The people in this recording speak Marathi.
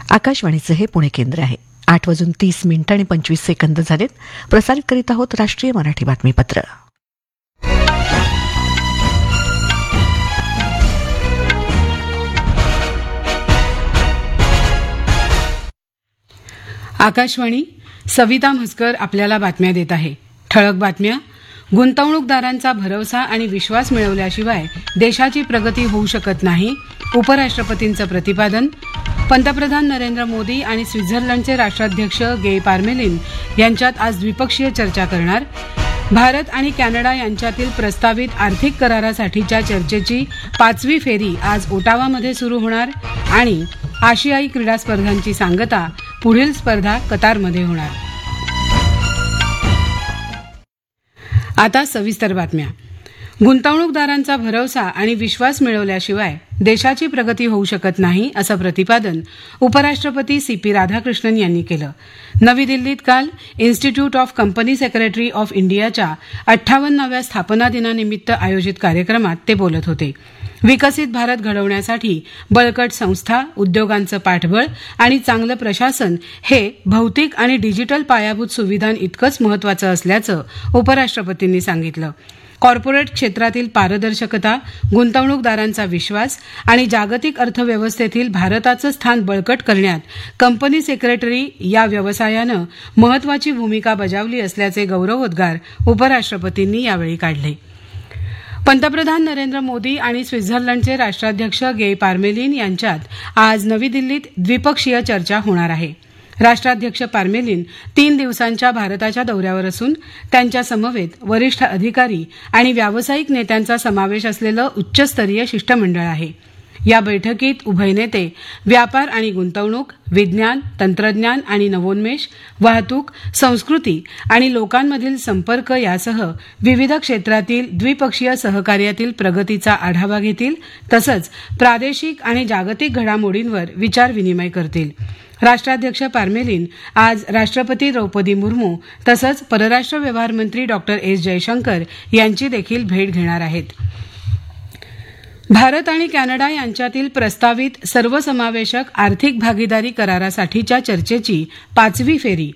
आकाशवाणीचं हे पुणे केंद्र आहे. 8:30 झालेत. प्रसारित करीत आहोत राष्ट्रीय मराठी बातमीपत्र. आकाशवाणी. सविता म्हसकर आपल्याला बातम्या देत आहे. ठळक बातम्या. गुंतवणूकदारांचा भरवसा आणि विश्वास मिळवल्याशिवाय देशाची प्रगती होऊ शकत नाही, उपराष्ट्रपतींचं प्रतिपादन. पंतप्रधान नरेंद्र मोदी आणि स्वित्झर्लंडचे राष्ट्राध्यक्ष गे पार्मेलिन यांच्यात आज द्विपक्षीय चर्चा करणार. भारत आणि कॅनडा यांच्यातील प्रस्तावित आर्थिक करारासाठीच्या चर्चेची 5वी फेरी आज ओटावामध्ये सुरू होणार. आणि आशियाई क्रीडा स्पर्धांची सांगता. पुढील स्पर्धा कतारमध्ये होणार. आता सविस्तर बातम्या. गुंतवणूकदारांचा भरवसा आणि विश्वास मिळवल्याशिवाय देशाची प्रगती होऊ शकत नाही, असं प्रतिपादन उपराष्ट्रपती CP राधाकृष्णन यांनी केलं. नवी दिल्लीत काल institute of company secretary of इंडियाच्या 58व्या स्थापना दिनानिमित्त आयोजित कार्यक्रमात ते बोलत होते. विकसित भारत घडवण्यासाठी बळकट संस्था, उद्योगांचं पाठबळ आणि चांगलं प्रशासन हे भौतिक आणि डिजिटल पायाभूत सुविधांइतकंच महत्वाचं असल्याचं उपराष्ट्रपतींनी सांगितलं. कॉर्पोरेट क्षेत्रातील पारदर्शकता, गुंतवणूकदारांचा विश्वास आणि जागतिक अर्थव्यवस्थेतील भारताचं स्थान बळकट करण्यात कंपनी सेक्रेटरी या व्यवसायानं महत्वाची भूमिका बजावली असल्याचे गौरवोद्गार उपराष्ट्रपतींनी यावेळी काढले. पंतप्रधान नरेंद्र मोदी आणि स्वित्झर्लंडचे राष्ट्राध्यक्ष गे पार्मेलिन यांच्यात आज नवी दिल्लीत द्विपक्षीय चर्चा होणार आहे. राष्ट्राध्यक्ष पार्मेलिन 3 दिवसांच्या भारताच्या दौऱ्यावर असून त्यांच्या समवेत वरिष्ठ अधिकारी आणि व्यावसायिक नेत्यांचा समावेश असलेलं उच्चस्तरीय शिष्टमंडळ आहे. या बैठकीत उभय नेते व्यापार आणि गुंतवणूक, विज्ञान, तंत्रज्ञान आणि नवोन्मेष, वाहतूक, संस्कृती आणि लोकांमधील संपर्क यासह विविध क्षेत्रातील द्विपक्षीय सहकार्यातील प्रगतीचा आढावा घेतील. तसंच प्रादेशिक आणि जागतिक घडामोडींवर विचारविनिमय करतील. राष्ट्राध्यक्ष पार्मेलिन आज राष्ट्रपती द्रौपदी मुर्मू तसंच परराष्ट्र व्यवहार मंत्री डॉक्टर S. जयशंकर यांची देखील भेट घेणार आहेत. भारत आणि कॅनडा यांच्यातील प्रस्तावित सर्वसमावेशक आर्थिक भागीदारी करारासाठीच्या चर्चेची 5वी फेरी